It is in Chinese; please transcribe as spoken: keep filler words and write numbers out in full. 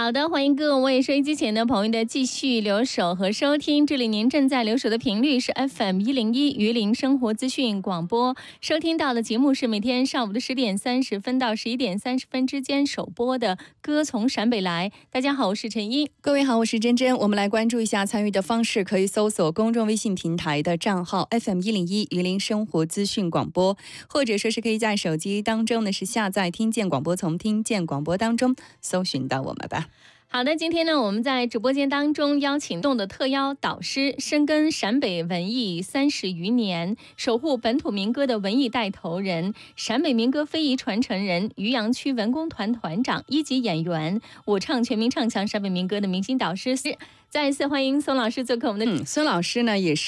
好的，欢迎各位收音机前的朋友的继续留守和收听，这里您正在留守的频率是 F M 一零一榆林生活资讯广播，收听到的节目是每天上午的十点三十分到十一点三十分之间首播的歌从陕北来。大家好，我是陈一。 各位好，我是珍珍。我们来关注一下参与的方式，可以搜索公众微信平台的账号 F M 一零一榆林生活资讯广播，或者说是可以在手机当中呢是下载听见广播，从听见广播当中搜寻到我们吧。 好的，今天呢，我们在直播间当中邀请动的特邀导师，深耕陕北文艺三十余年，守护本土民歌的文艺带头人，陕北民歌非遗传承人，渔阳区文工团团长，一级演员，我唱全民唱响陕北民歌的明星导师。再一次欢迎孙老师做客我们的。 嗯，孙老师呢也是